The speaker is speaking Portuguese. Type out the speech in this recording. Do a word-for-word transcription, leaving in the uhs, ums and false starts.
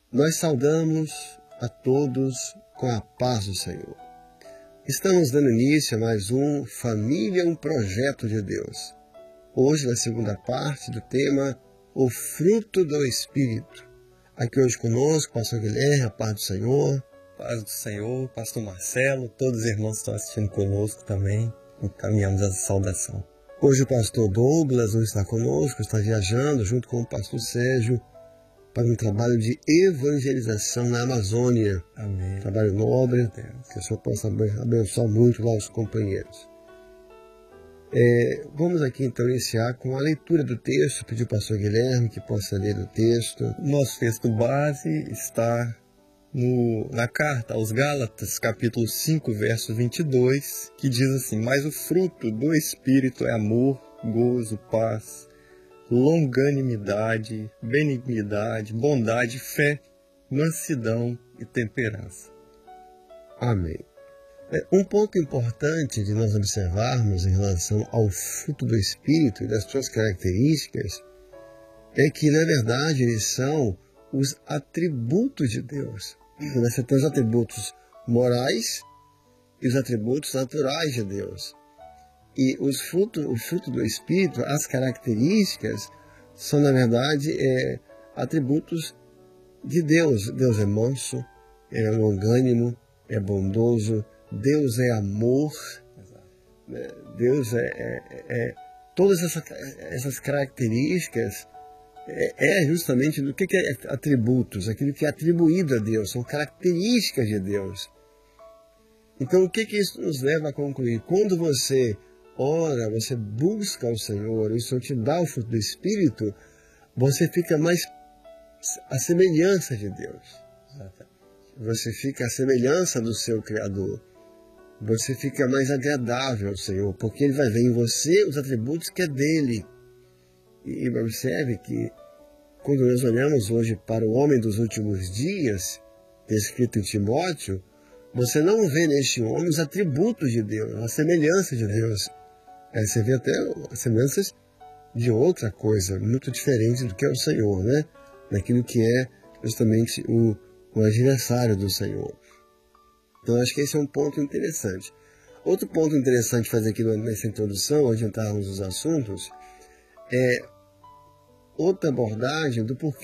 Nós saudamos a todos com a paz do Senhor. Estamos dando início a mais um Família, um Projeto de Deus. Hoje, na segunda parte do tema, o fruto do Espírito. Aqui hoje conosco, pastor Guilherme, a paz do Senhor. Paz do Senhor, pastor Marcelo, todos os irmãos que estão assistindo conosco também, encaminhamos essa saudação. Hoje o pastor Douglas não está conosco, está viajando junto com o pastor Sérgio para um trabalho de evangelização na Amazônia. Amém. Trabalho nobre, que o Senhor possa abençoar muito lá os companheiros. É, vamos aqui então iniciar com a leitura do texto, pedir ao pastor Guilherme que possa ler o texto. Nosso texto base está no, na carta aos Gálatas, capítulo cinco, verso vinte e dois, que diz assim: mas o fruto do Espírito é amor, gozo, paz, longanimidade, benignidade, bondade, fé, mansidão e temperança. Amém. Um ponto importante de nós observarmos em relação ao fruto do Espírito e das suas características é que, na verdade, eles são os atributos de Deus. Nós temos os atributos morais e os atributos naturais de Deus. E os frutos, o fruto do Espírito, as características, são, na verdade, é, atributos de Deus. Deus é manso, é longânimo, é bondoso, Deus é amor, né? Deus é, é, é... Todas essas, essas características é, é justamente do que, que é atributos, aquilo que é atribuído a Deus, são características de Deus. Então, o que, que isso nos leva a concluir? Quando você ora, você busca o Senhor, e o Senhor te dá o fruto do Espírito, você fica mais à semelhança de Deus. Você fica à semelhança do seu Criador. Você fica mais agradável ao Senhor, porque Ele vai ver em você os atributos que é dele. E observe que, quando nós olhamos hoje para o homem dos últimos dias, descrito em Timóteo, você não vê neste homem os atributos de Deus, a semelhança de Deus. Aí você vê até semelhanças de outra coisa, muito diferente do que é o Senhor, né? Daquilo que é justamente o, o adversário do Senhor. Então, acho que esse é um ponto interessante. Outro ponto interessante fazer aqui nessa introdução, ao adiantarmos os assuntos, é outra abordagem do porquê